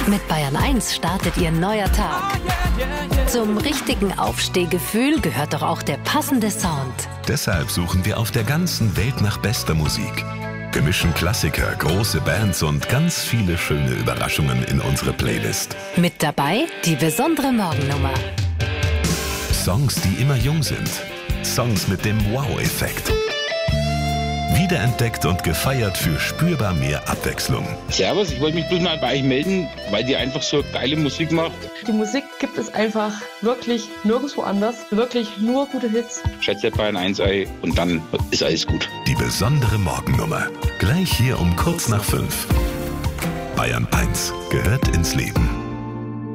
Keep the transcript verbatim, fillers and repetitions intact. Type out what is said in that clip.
Mit Bayern eins startet Ihr neuer Tag. Zum richtigen Aufstehgefühl gehört doch auch der passende Sound. Deshalb suchen wir auf der ganzen Welt nach bester Musik. Wir mischen Klassiker, große Bands und ganz viele schöne Überraschungen in unsere Playlist. Mit dabei die besondere Morgennummer. Songs, die immer jung sind. Songs mit dem Wow-Effekt. Wiederentdeckt und gefeiert für spürbar mehr Abwechslung. Servus, ich wollte mich bloß mal bei euch melden, weil ihr einfach so geile Musik macht. Die Musik gibt es einfach wirklich nirgendwo anders. Wirklich nur gute Hits. Schätze Bayern eins ein und dann ist alles gut. Die besondere Morgennummer. Gleich hier um kurz nach fünf. Bayern eins gehört ins Leben.